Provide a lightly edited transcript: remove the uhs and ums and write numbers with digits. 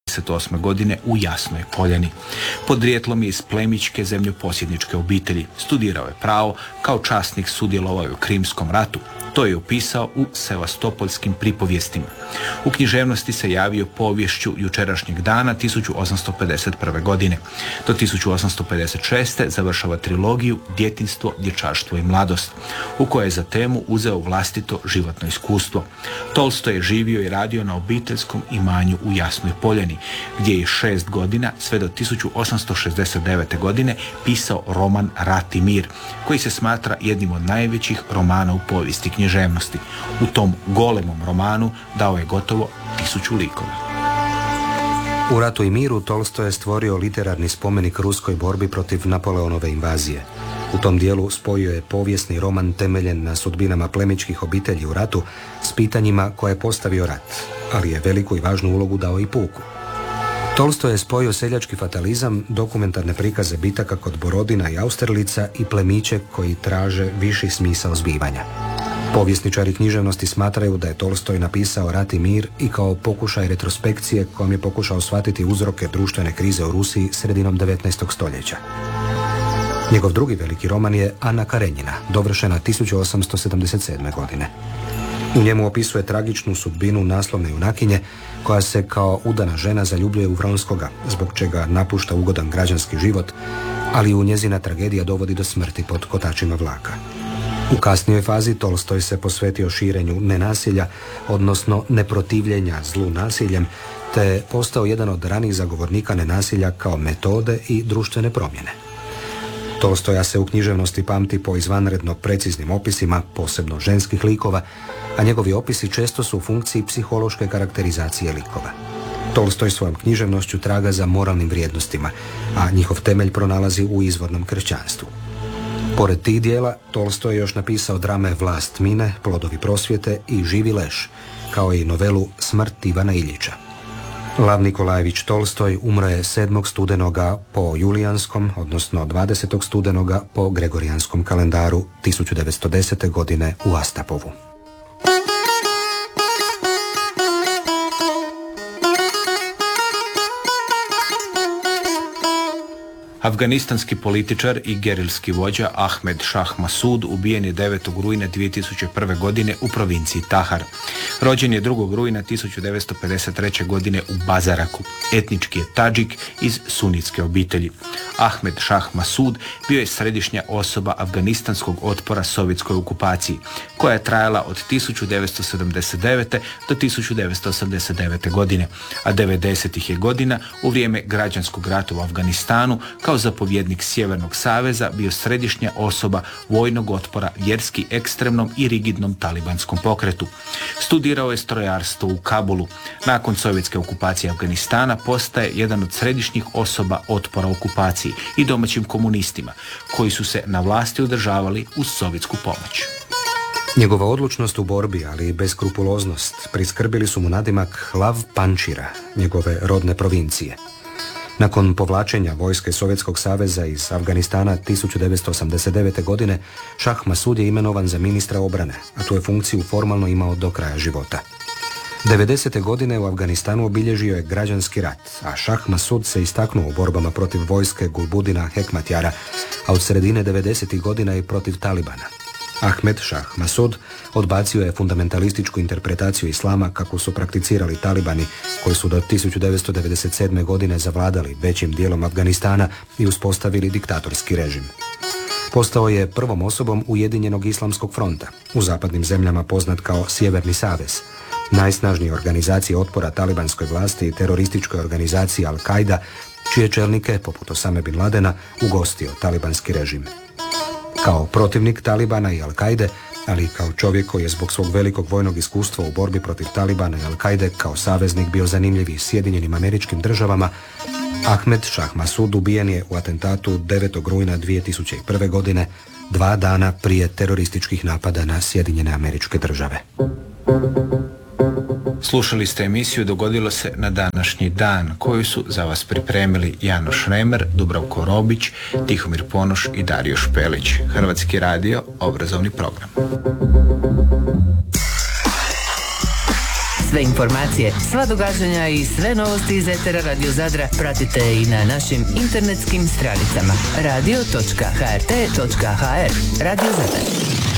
godine u Jasnoj Poljani. Podrijetlom je iz plemićke zemljoposjedničke obitelji. Studirao je pravo, kao časnik sudjelovao je u Krimskom ratu. To je upisao u Sevastopolskim pripovjestima. U književnosti se javio povješću Jučerašnjeg dana 1851. godine. Do 1856. završava trilogiju Djetinjstvo, dječaštvo i mladost, u kojoj je za temu uzeo vlastito životno iskustvo. Tolstoj je živio i radio na obiteljskom imanju u Jasnoj Poljani, gdje je 6 godina, sve do 1869. godine, pisao roman Rat i mir, koji se smatra jednim od najvećih romana u povijesti književnosti. U tom golemom romanu dao je gotovo 1000 likova. U Ratu i miru Tolstoj je stvorio literarni spomenik ruskoj borbi protiv Napoleonove invazije. U tom dijelu spojio je povijesni roman temeljen na sudbinama plemićkih obitelji u ratu s pitanjima koje je postavio rat, ali je veliku i važnu ulogu dao i puku. Tolstoj je spojio seljački fatalizam, dokumentarne prikaze bitaka kod Borodina i Austerlica i plemiće koji traže viši smisao zbivanja. Povjesničari književnosti smatraju da je Tolstoj napisao Rat i mir i kao pokušaj retrospekcije kojom je pokušao shvatiti uzroke društvene krize u Rusiji sredinom 19. stoljeća. Njegov drugi veliki roman je Ana Karenjina, dovršena 1877. godine. U njemu opisuje tragičnu sudbinu naslovne junakinje koja se kao udana žena zaljubljuje u Vronskoga, zbog čega napušta ugodan građanski život, ali u njezina tragedija dovodi do smrti pod kotačima vlaka. U kasnijoj fazi Tolstoj se posvetio širenju nenasilja, odnosno neprotivljenja zlu nasiljem, te postao jedan od ranih zagovornika nenasilja kao metode i društvene promjene. Tolstoja se u književnosti pamti po izvanredno preciznim opisima, posebno ženskih likova, a njegovi opisi često su u funkciji psihološke karakterizacije likova. Tolstoj svojom književnošću traga za moralnim vrijednostima, a njihov temelj pronalazi u izvornom kršćanstvu. Pored tih dijela, Tolstoj je još napisao drame Vlast mine, Plodovi prosvjete i Živi leš, kao i novelu Smrt Ivana Iljića. Lav Nikolajević Tolstoj umro je 7. studenoga po julijanskom, odnosno 20. studenoga po gregorijanskom kalendaru 1910. godine u Astapovu. Afganistanski političar i gerilski vođa Ahmed Shah Massoud ubijen je 9. rujna 2001. godine u provinciji Tahar. Rođen je 2. rujna 1953. godine u Bazaraku. Etnički je Tadžik iz sunitske obitelji. Ahmed Shah Massoud bio je središnja osoba afganistanskog otpora sovjetskoj okupaciji, koja je trajala od 1979. do 1989. godine, a 90. je godina u vrijeme građanskog rata u Afganistanu kao zapovjednik Sjevernog saveza bio središnja osoba vojnog otpora vjerski ekstremnom i rigidnom talibanskom pokretu. Studirao je strojarstvo u Kabulu. Nakon sovjetske okupacije Afganistana postaje jedan od središnjih osoba otpora okupaciji i domaćim komunistima, koji su se na vlasti održavali uz sovjetsku pomoć. Njegova odlučnost u borbi, ali i beskrupuloznost, priskrbili su mu nadimak Lav Pančira, njegove rodne provincije. Nakon povlačenja vojske Sovjetskog saveza iz Afganistana 1989. godine, Shah Massoud je imenovan za ministra obrane, a tu je funkciju formalno imao do kraja života. 90. godine u Afganistanu obilježio je građanski rat, a Shah Massoud se istaknuo u borbama protiv vojske Gulbudina Hekmatyara, a od sredine 90. godina i protiv Talibana. Ahmed Shah Massoud odbacio je fundamentalističku interpretaciju islama kako su prakticirali talibani, koji su do 1997. godine zavladali većim dijelom Afganistana i uspostavili diktatorski režim. Postao je prvom osobom Ujedinjenog islamskog fronta, u zapadnim zemljama poznat kao Sjeverni savez, najsnažnije organizacije otpora talibanskoj vlasti i terorističkoj organizaciji Al-Qaida, čije čelnike, poput Osame bin Ladena, ugostio talibanski režim. Kao protivnik Talibana i Al-Kaide, ali i kao čovjek koji je zbog svog velikog vojnog iskustva u borbi protiv Talibana i Al-Kaide kao saveznik bio zanimljiv i Sjedinjenim Američkim Državama, Ahmed Shah Massoud ubijen je u atentatu 9. rujna 2001. godine, 2 dana prije terorističkih napada na Sjedinjene Američke Države. Slušali ste emisiju Dogodilo se na današnji dan, koju su za vas pripremili Jano Šremer, Dubravko Robić, Tihomir Ponoš i Dario Špelić. Hrvatski radio, obrazovni program. Sve informacije, sva događanja i sve novosti iz etera Radio Zadra pratite i na našim internetskim stranicama radio.hrt.hr. Radio Zadar.